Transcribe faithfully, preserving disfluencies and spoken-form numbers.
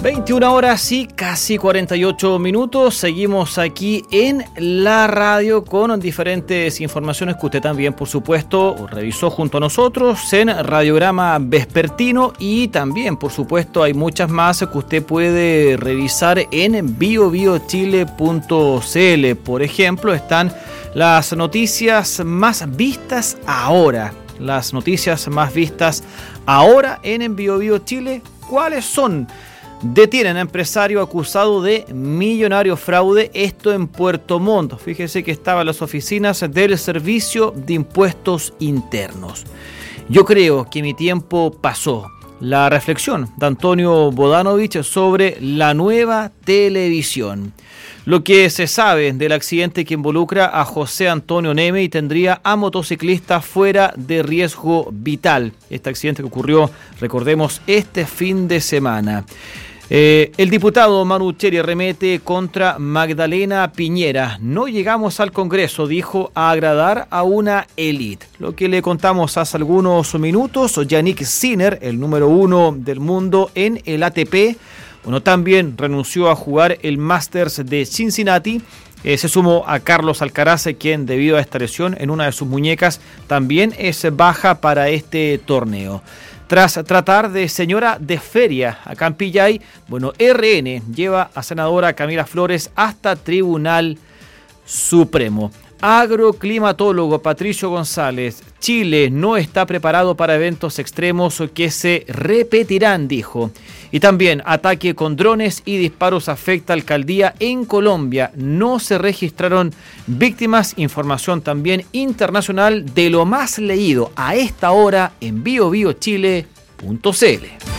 veintiuna horas y casi cuarenta y ocho minutos. Seguimos aquí en la radio con diferentes informaciones que usted también, por supuesto, revisó junto a nosotros en Radiograma Vespertino, y también, por supuesto, hay muchas más que usted puede revisar en bio bio chile punto c l. Por ejemplo, están las noticias más vistas ahora. Las noticias más vistas ahora en Bio Bio Chile, ¿cuáles son? Detienen a empresario acusado de millonario fraude, esto en Puerto Montt. Fíjese que estaba en las oficinas del Servicio de Impuestos Internos. Yo creo que mi tiempo pasó. La reflexión de Antonio Bodanovich sobre la nueva televisión. Lo que se sabe del accidente que involucra a José Antonio Neme y tendría a motociclistas fuera de riesgo vital. Este accidente que ocurrió, recordemos, este fin de semana. Eh, el diputado Manu Cheri remete contra Magdalena Piñera. No llegamos al Congreso, dijo, a agradar a una élite. Lo que le contamos hace algunos minutos, Yannick Sinner, el número uno del mundo en el A T P, bueno, también renunció a jugar el Masters de Cincinnati. Eh, se sumó a Carlos Alcaraz, quien debido a esta lesión en una de sus muñecas también es baja para este torneo. Tras tratar de señora de feria a Campillay, bueno, R N lleva a senadora Camila Flores hasta Tribunal Supremo. Agroclimatólogo Patricio González, Chile no está preparado para eventos extremos que se repetirán, dijo. Y también ataque con drones y disparos afecta a alcaldía en Colombia. No se registraron víctimas. Información también internacional de lo más leído a esta hora en bio bio chile punto c l.